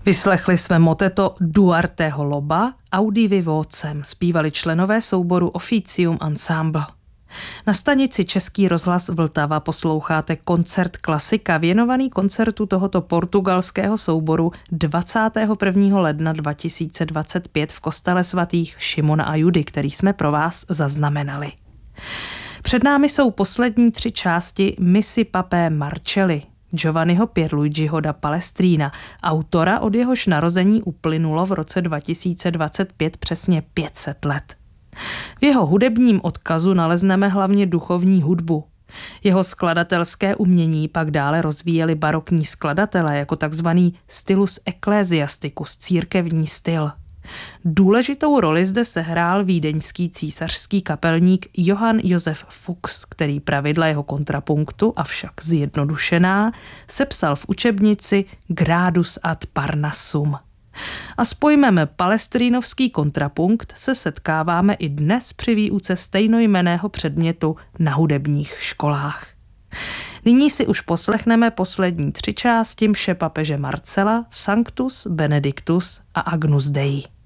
Vyslechli jsme moteto Duarteho Loba Audivi vocem, zpívali členové souboru Officium Ensemble. Na stanici Český rozhlas Vltava posloucháte koncert klasika věnovaný koncertu tohoto portugalského souboru 21. ledna 2025 v kostele svatých Šimona a Judy, který jsme pro vás zaznamenali. Před námi jsou poslední 3 části Misi Papé Marcelli Giovanniho Pierluigiho da Palestrina, autora, od jehož narození uplynulo v roce 2025 přesně 500 let. V jeho hudebním odkazu nalezneme hlavně duchovní hudbu. Jeho skladatelské umění pak dále rozvíjeli barokní skladatelé jako takzvaný stylus ecclesiasticus, církevní styl. Důležitou roli zde sehrál vídeňský císařský kapelník Johann Josef Fuchs, který pravidla jeho kontrapunktu, avšak zjednodušená, sepsal v učebnici Gradus ad Parnassum. A s pojmem palestrínovský kontrapunkt se setkáváme i dnes při výuce stejnojmenného předmětu na hudebních školách. Nyní si už poslechneme poslední 3 části mše papeže Marcela, Sanctus, Benedictus a Agnus Dei.